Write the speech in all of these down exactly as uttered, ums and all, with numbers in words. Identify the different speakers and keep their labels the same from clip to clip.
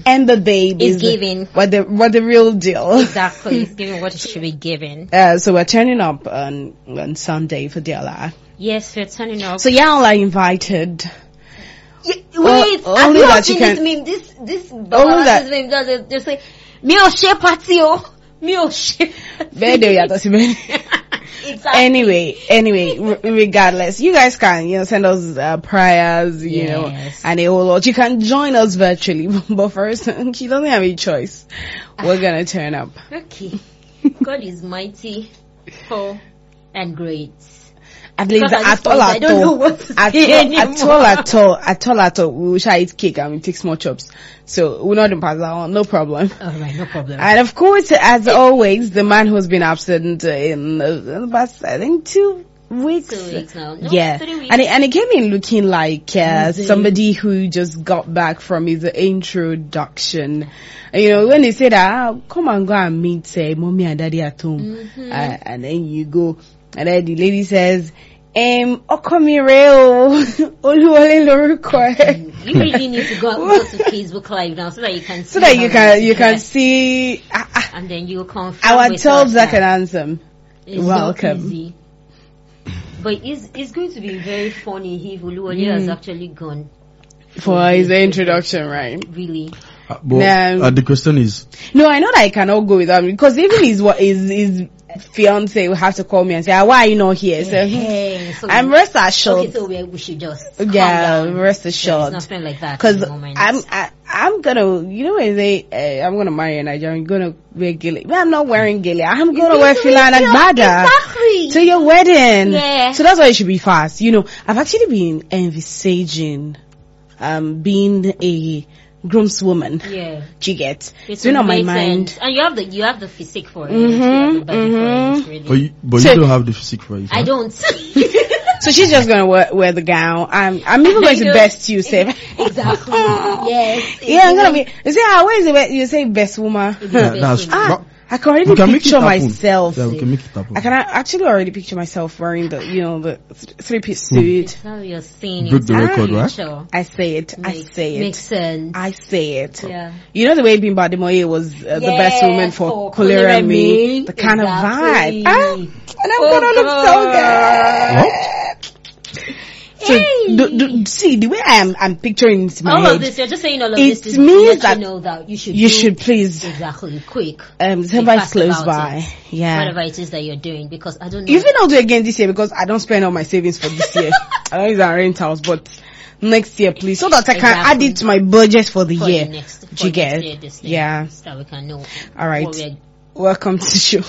Speaker 1: and the babe
Speaker 2: Is
Speaker 1: is
Speaker 2: giving.
Speaker 1: what the what the real deal.
Speaker 2: Exactly. It's giving what it should be given.
Speaker 1: Uh, so we're turning up on on Sunday for Dela.
Speaker 2: Yes, we're turning up.
Speaker 1: So y'all are invited.
Speaker 2: Yeah, wait,
Speaker 1: Well,
Speaker 2: have
Speaker 1: only
Speaker 2: you
Speaker 1: that
Speaker 2: not
Speaker 1: you
Speaker 2: seen
Speaker 1: can-
Speaker 2: this meme? This, this,
Speaker 1: Only that-
Speaker 2: this meme does it. They say, me o she party o. Me o she.
Speaker 1: Bedo yato si bedo.
Speaker 2: Exactly.
Speaker 1: Anyway, anyway, r- regardless, you guys can, you know, send us uh, prayers, you
Speaker 2: Yes.
Speaker 1: know, and a whole lot. You can join us virtually, but first, she doesn't have a choice. We're gonna turn up.
Speaker 2: Okay. God is mighty, poor, and great.
Speaker 1: At least
Speaker 2: Because at
Speaker 1: at
Speaker 2: this
Speaker 1: all,
Speaker 2: point, I
Speaker 1: at
Speaker 2: don't know
Speaker 1: all,
Speaker 2: what to
Speaker 1: at
Speaker 2: say
Speaker 1: all,
Speaker 2: anymore.
Speaker 1: at all, at all, at all, at all, we will shall eat cake and we take small chops. So we're not in pass that one, no problem.
Speaker 2: Alright, no problem.
Speaker 1: And of course, as always, the man who's been absent uh, in, uh, in the past, I think, two weeks.
Speaker 2: Two weeks now. No,
Speaker 1: yeah.
Speaker 2: three weeks.
Speaker 1: And he, and he came in looking like uh,
Speaker 2: Amazing.
Speaker 1: somebody who just got back from his introduction. And, you know, when they say that, ah, come and go and meet, say, mommy and daddy at home.
Speaker 2: Mm-hmm.
Speaker 1: Uh, and then you go, and then the lady says, um, Okomireo, Oluwole Lorukwe.
Speaker 2: You really need to go, go to Facebook Live now so that you can see.
Speaker 1: So that
Speaker 2: how
Speaker 1: you can,
Speaker 2: it's
Speaker 1: you can
Speaker 2: dressed.
Speaker 1: see, ah, ah,
Speaker 2: And then you confirm
Speaker 1: our
Speaker 2: with
Speaker 1: tall
Speaker 2: us
Speaker 1: black
Speaker 2: that
Speaker 1: and handsome.
Speaker 2: it's
Speaker 1: Welcome.
Speaker 2: not easy. But it's, it's going to be very funny if Oluwole has actually gone.
Speaker 1: For his introduction, right?
Speaker 2: Really.
Speaker 3: Uh, but
Speaker 1: Nah.
Speaker 3: uh, the question is,
Speaker 1: No, I know that I cannot go with him because even his what his his fiance will have to call me and say, ah, why are you not here? So
Speaker 2: Hey, so
Speaker 1: I'm
Speaker 2: we-
Speaker 1: rest assured.
Speaker 2: Okay, so we, we should just calm
Speaker 1: Yeah,
Speaker 2: down.
Speaker 1: rest
Speaker 2: There's
Speaker 1: assured.
Speaker 2: nothing like that.
Speaker 1: Because
Speaker 2: at the moment.
Speaker 1: I'm I, I'm gonna, you know, when they uh, I'm gonna marry a Nigerian, I'm gonna wear gele. Well, I'm not wearing gele. I'm gonna
Speaker 2: You're
Speaker 1: wear
Speaker 2: going to
Speaker 1: fila and
Speaker 2: wear-
Speaker 1: agbada
Speaker 2: Exactly.
Speaker 1: to your wedding.
Speaker 2: Yeah.
Speaker 1: So that's why it should be fast. You know, I've actually been envisaging um being a groomswoman.
Speaker 2: Yeah.
Speaker 1: Do you get?
Speaker 2: It
Speaker 1: It's been
Speaker 2: will
Speaker 1: on my
Speaker 2: make
Speaker 1: mind.
Speaker 2: sense. And you have the you have the physique for it.
Speaker 1: Mhm,
Speaker 2: You have the body
Speaker 1: mhm.
Speaker 2: for it, really.
Speaker 3: but you, but
Speaker 1: So-
Speaker 3: you don't have the physique for it.
Speaker 2: I
Speaker 3: huh?
Speaker 2: don't.
Speaker 1: So she's just gonna wear, wear the gown. I'm I'm even going to
Speaker 2: know.
Speaker 1: best you, say.
Speaker 2: Exactly. Yes.
Speaker 1: Yeah, I'm gonna be. You say, ah, where is it? You say best woman.
Speaker 3: Yeah, that's
Speaker 2: Best
Speaker 1: Ah,
Speaker 3: but
Speaker 1: I can already
Speaker 3: we can make it
Speaker 1: picture
Speaker 3: happen.
Speaker 1: myself.
Speaker 3: Yeah, we can make it happen.
Speaker 1: I can a- actually already picture myself wearing the, you know, the th- three-piece suit.
Speaker 2: How you're seeing
Speaker 3: Break
Speaker 2: it.
Speaker 3: the
Speaker 2: in
Speaker 3: record, right?
Speaker 2: future.
Speaker 1: I say it. I
Speaker 2: Makes-
Speaker 1: say it.
Speaker 2: Makes sense.
Speaker 1: I say it.
Speaker 2: Yeah.
Speaker 1: You know the way Bimba Ademoye was uh, the
Speaker 2: Yeah,
Speaker 1: best woman for
Speaker 2: for
Speaker 1: Kolera Me,
Speaker 2: Kolera-Me.
Speaker 1: the kind
Speaker 2: Exactly.
Speaker 1: of vibe. Ah, and I'm
Speaker 2: Oh,
Speaker 1: gonna look so good.
Speaker 3: What?
Speaker 1: So,
Speaker 2: Hey.
Speaker 1: do, do, see the way I am, I'm picturing it in my
Speaker 2: All
Speaker 1: head.
Speaker 2: of this, you're just saying all of
Speaker 1: It
Speaker 2: this to
Speaker 1: means
Speaker 2: let
Speaker 1: that
Speaker 2: you know that you should
Speaker 1: You
Speaker 2: do
Speaker 1: should please.
Speaker 2: exactly quick.
Speaker 1: Um,
Speaker 2: Be
Speaker 1: December is
Speaker 2: fast
Speaker 1: close
Speaker 2: about
Speaker 1: by.
Speaker 2: it.
Speaker 1: Yeah.
Speaker 2: Whatever it is that you're doing, because I don't know.
Speaker 1: You think I'll do it again this year because I don't spend all my savings for this year. I don't use our rent house, but next year, please, so that I can
Speaker 2: Exactly.
Speaker 1: add it to my budget for the
Speaker 2: for
Speaker 1: year.
Speaker 2: the next, for
Speaker 1: Do you
Speaker 2: next
Speaker 1: get?
Speaker 2: year, this thing,
Speaker 1: Yeah.
Speaker 2: so that we can know.
Speaker 1: All right.
Speaker 2: what we're-
Speaker 1: Welcome to the show.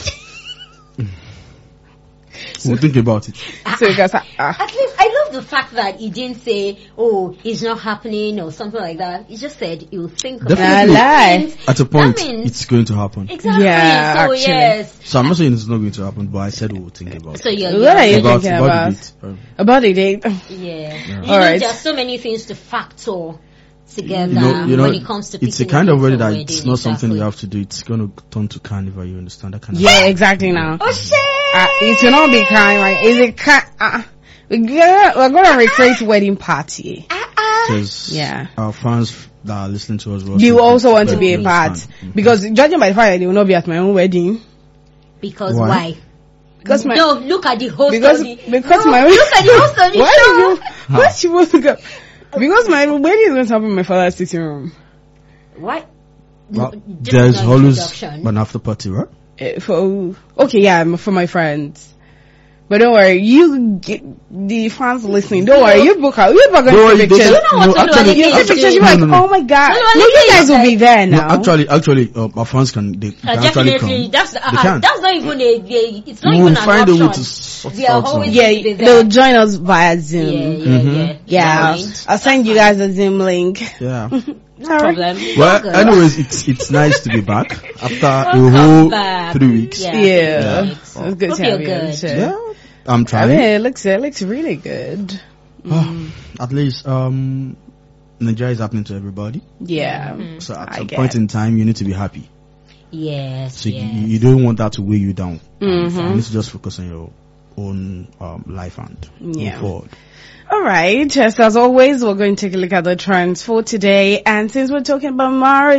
Speaker 3: We'll think about it.
Speaker 1: So you guys, are, uh,
Speaker 2: At least I love the fact that he didn't say, "Oh, it's not happening" or something like that. He just said he'll think about
Speaker 3: Definitely.
Speaker 2: it.
Speaker 1: Nah, lie.
Speaker 2: That means-
Speaker 3: At a point,
Speaker 2: that means-
Speaker 3: it's going to happen.
Speaker 2: exactly.
Speaker 1: Yeah,
Speaker 2: so
Speaker 1: actually.
Speaker 2: yes.
Speaker 3: So I'm not saying it's not going to happen, but I said we'll think about
Speaker 2: So
Speaker 3: it.
Speaker 2: you're,
Speaker 1: What
Speaker 2: you're
Speaker 1: are you
Speaker 3: About,
Speaker 1: thinking
Speaker 3: about
Speaker 1: about?
Speaker 3: the date. Um,
Speaker 1: about the date.
Speaker 2: yeah. You
Speaker 1: All
Speaker 2: know,
Speaker 1: right.
Speaker 2: there's so many things to factor together
Speaker 3: you know, you know,
Speaker 2: when it comes to
Speaker 3: it's a
Speaker 2: picking
Speaker 3: kind
Speaker 2: a
Speaker 3: of
Speaker 2: date
Speaker 3: wedding
Speaker 2: for
Speaker 3: that
Speaker 2: wedding,
Speaker 3: it's not something you
Speaker 2: exactly.
Speaker 3: have to do. It's going to turn to carnival. You understand that kind of
Speaker 1: Yeah, exactly now.
Speaker 2: Oh shit!
Speaker 1: Uh, it will not be crying, right? Is it ca- uh, we're gonna, we're gonna recreate wedding party.
Speaker 3: Because
Speaker 1: Yeah.
Speaker 3: our fans that are listening to us will
Speaker 1: Do you also want to
Speaker 3: very
Speaker 1: be a
Speaker 3: close
Speaker 1: part?
Speaker 3: fan. Mhm.
Speaker 1: Because judging by the fact that they will not be at my own wedding.
Speaker 2: Because
Speaker 3: Why?
Speaker 2: why?
Speaker 1: Because my,
Speaker 2: no, look at the host
Speaker 1: because,
Speaker 2: of the
Speaker 1: because
Speaker 2: no,
Speaker 1: my,
Speaker 2: look at the host of the
Speaker 1: why
Speaker 2: show.
Speaker 1: did you, why she supposed to go? Because my wedding is going to happen in my father's sitting room.
Speaker 2: What?
Speaker 3: Well,
Speaker 2: Just
Speaker 3: there's
Speaker 2: an
Speaker 3: always
Speaker 2: introduction.
Speaker 3: an after party, right?
Speaker 1: Uh, for, okay, yeah, for my friends. But don't worry, you get the fans listening. Don't worry, you book out. You book
Speaker 3: Don't worry,
Speaker 1: out
Speaker 3: they
Speaker 1: pictures.
Speaker 3: can-
Speaker 2: You know what
Speaker 3: no,
Speaker 2: to do,
Speaker 3: actually,
Speaker 2: Olivia.
Speaker 1: You take
Speaker 2: actually-
Speaker 1: pictures. You're
Speaker 3: no,
Speaker 1: like,
Speaker 3: no, no.
Speaker 1: oh my god!
Speaker 2: No, no,
Speaker 1: No, you
Speaker 2: Olivia
Speaker 1: guys will
Speaker 2: said-
Speaker 1: be there
Speaker 3: No,
Speaker 1: now.
Speaker 3: actually, actually, uh, our fans can they, they
Speaker 2: Uh,
Speaker 3: can actually
Speaker 2: definitely,
Speaker 3: come.
Speaker 2: that's uh,
Speaker 3: They
Speaker 2: uh,
Speaker 3: can.
Speaker 2: that's not even a, a it's not
Speaker 3: We
Speaker 2: even
Speaker 3: will
Speaker 2: an
Speaker 3: find a way
Speaker 2: option.
Speaker 3: to sort
Speaker 2: They
Speaker 3: it
Speaker 2: are
Speaker 3: out.
Speaker 2: always
Speaker 3: now.
Speaker 2: going to be
Speaker 1: Yeah,
Speaker 2: there.
Speaker 1: they'll join us via Zoom.
Speaker 2: Yeah, yeah,
Speaker 3: Mhm.
Speaker 2: yeah.
Speaker 1: Yeah,
Speaker 2: Mind.
Speaker 1: I'll send you guys a Zoom link.
Speaker 3: Yeah.
Speaker 2: No problem.
Speaker 3: Well,
Speaker 2: Good.
Speaker 3: anyways, it's it's nice to be back after a
Speaker 2: Welcome
Speaker 3: whole
Speaker 2: back.
Speaker 3: three weeks.
Speaker 2: Yeah.
Speaker 1: Yeah,
Speaker 2: Yeah.
Speaker 1: it's good
Speaker 2: Hope
Speaker 1: to
Speaker 2: you're
Speaker 1: have you on the
Speaker 2: good.
Speaker 1: show.
Speaker 3: Yeah, I'm
Speaker 1: I
Speaker 3: trying.
Speaker 1: mean, it looks it looks really good.
Speaker 3: Ah, at least um, Nigeria is happening to everybody.
Speaker 1: Yeah,
Speaker 3: So at
Speaker 1: I
Speaker 3: some
Speaker 1: get
Speaker 3: point
Speaker 1: it.
Speaker 3: in time, you need to be happy.
Speaker 2: Yes.
Speaker 3: So
Speaker 2: yes.
Speaker 3: you, you don't want that to weigh you down.
Speaker 1: Mhm.
Speaker 3: You need to just focus on your own um, life and
Speaker 1: Yeah.
Speaker 3: move forward.
Speaker 1: All right. Just as always, we're going to take a look at the trends for today. And since we're talking about marriage,